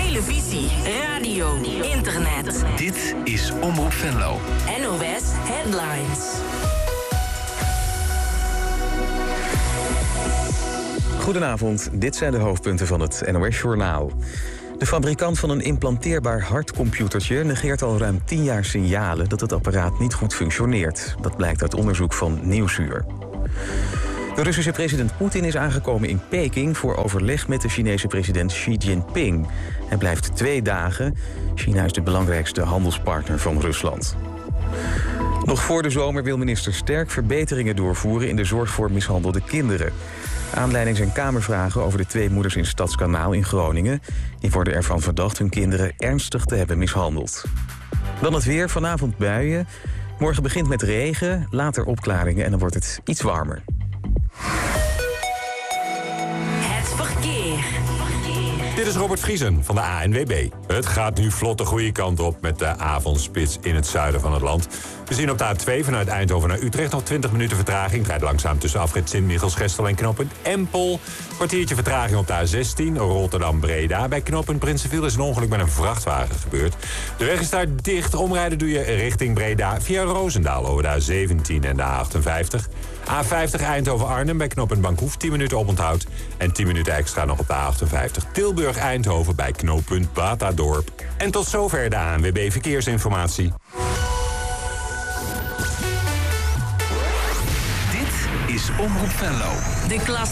televisie, radio, internet. Dit is Omroep Venlo. NOS Headlines. Goedenavond, dit zijn de hoofdpunten van het NOS-journaal. De fabrikant van een implanteerbaar hartcomputertje negeert al ruim 10 jaar signalen dat het apparaat niet goed functioneert. Dat blijkt uit onderzoek van Nieuwsuur. De Russische president Poetin is aangekomen in Peking voor overleg met de Chinese president Xi Jinping. Hij blijft 2 dagen. China is de belangrijkste handelspartner van Rusland. Nog voor de zomer wil minister Sterk verbeteringen doorvoeren in de zorg voor mishandelde kinderen. Aanleiding zijn kamervragen over de 2 moeders in Stadskanaal in Groningen. Die worden ervan verdacht hun kinderen ernstig te hebben mishandeld. Dan het weer, vanavond buien. Morgen begint met regen, later opklaringen en dan wordt het iets warmer. Het verkeer. Dit is Robert Vriesen van de ANWB. Het gaat nu vlot de goede kant op met de avondspits in het zuiden van het land. We zien op de A2 vanuit Eindhoven naar Utrecht nog 20 minuten vertraging. Het rijdt langzaam tussen afrit Sint-Michiels-Gestel en knooppunt Empel. Kwartiertje vertraging op de A16 Rotterdam-Breda. Bij knooppunt Prinsenviel is een ongeluk met een vrachtwagen gebeurd. De weg is daar dicht. Omrijden doe je richting Breda via Roosendaal over de A17 en de A58. A50 Eindhoven-Arnhem bij knooppunt Bankhoef 10 minuten oponthoud. En 10 minuten extra nog op de A58 Tilburg-Eindhoven bij knooppunt Batadorp. En tot zover de ANWB Verkeersinformatie. Dit is Omroep Venlo. De klas.